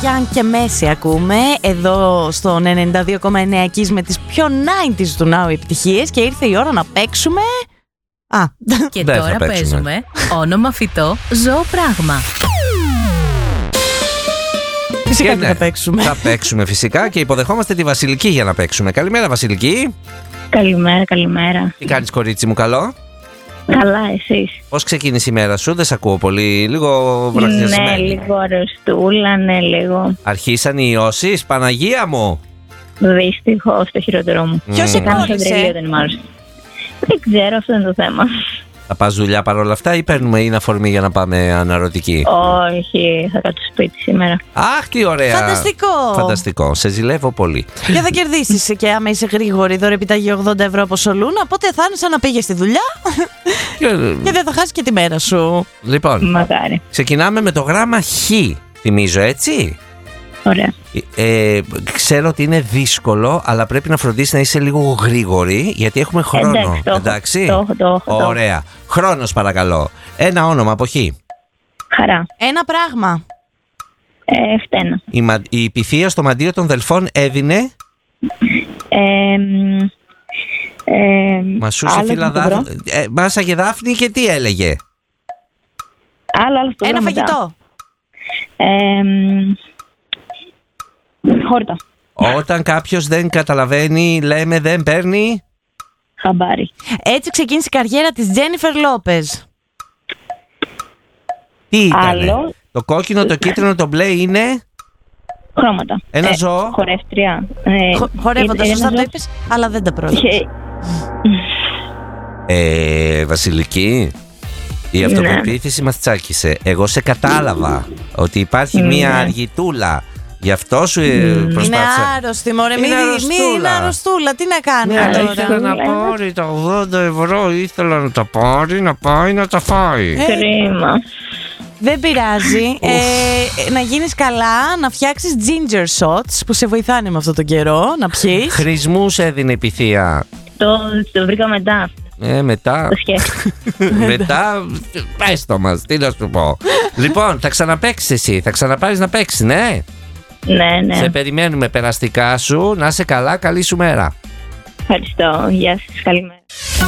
Young και Messi ακούμε εδώ στο 92,9 Kiss με τις πιο 90s του Now επιτυχίες και ήρθε η ώρα να παίξουμε. Και τώρα παίζουμε όνομα φυτό, ζώο, πράγμα. Φυσικά και θα παίξουμε. Θα παίξουμε φυσικά και υποδεχόμαστε τη Βασιλική για να παίξουμε. Καλημέρα Βασιλική. Καλημέρα. Τι κάνεις κορίτσι μου, καλό? Καλά, εσείς? Πώς ξεκίνησε η μέρα σου? Δεν σ' ακούω πολύ, λίγο βραχνιασμένη. Ναι, λίγο αρρωστούλα, ναι, λίγο. Αρχίσαν οι ιώσεις, Παναγία μου. Δυστυχώς, το χειρότερό μου. Ποιος σε κόλλησε? Δεν ξέρω, αυτό είναι το θέμα. Θα πας δουλειά παρόλα αυτά ή παίρνουμε είναι αφορμή για να πάμε αναρωτική? Όχι, θα κάτσω σπίτι σήμερα. Αχ, τι ωραία. Φανταστικό. Σε ζηλεύω πολύ. Και θα κερδίσεις και άμα είσαι γρήγορη δωρεπιταγή 80 ευρώ από Σολούνα. Οπότε θα είναι σαν να πήγες στη δουλειά και δεν θα χάσεις και τη μέρα σου. Λοιπόν, μακάρι. Ξεκινάμε με το γράμμα Χ, θυμίζω, έτσι. Ωραία. Ξέρω ότι είναι δύσκολο, αλλά πρέπει να φροντίσεις να είσαι λίγο γρήγορη, γιατί έχουμε χρόνο. Εντάξει. Το έχω. Ωραία. Χρόνος παρακαλώ. Ένα όνομα από Χ. Χαρά. Ένα πράγμα. Φταίνα. Η Pythia στο μαντίο των Δελφών έδινε. Μασούσε φύλλα μάσα και δάφνη και τι έλεγε? Άλλο ένα φαγητό. Χόρτα. Όταν κάποιος δεν καταλαβαίνει, λέμε δεν παίρνει χαμπάρι. Έτσι ξεκίνησε η καριέρα της Τζένιφερ Λόπεζ. Τι ήταν? Άλλο. Το κόκκινο, το κίτρινο, το μπλε είναι χρώματα. Ένα ζώο. Χορεύτρια. Χορεύοντας, σωστά το είπες, αλλά δεν τα πρόσεξες. Βασιλική, η αυτοπεποίθηση μας τσάκισε. Εγώ σε κατάλαβα ότι υπάρχει μία αργητούλα. Γι' αυτό σου προσπάθησα. Είναι άρρωστη, μωρέ. Μην είναι αρρωστούλα. Τι να κάνει τώρα? Ήθελα να πάρει τα 80 ευρώ, ήθελα να τα πάρει, να πάει να τα φάει. Κρίμα. Δεν πειράζει. Να γίνεις καλά, να φτιάξεις ginger shots που σε βοηθάνε με αυτόν τον καιρό, να πιείς. Χρησμούς έδινε η Pythia. Το βρήκα μετά. Μετά. Μετά. Πες το μας, τι να σου πω. Λοιπόν, θα ξαναπαίξεις εσύ, θα ξαναπάρεις να παίξεις, ναι. Ναι. Σε περιμένουμε, περαστικά σου. Να είσαι καλά, καλή σου μέρα. Ευχαριστώ, γεια σας, καλημέρα.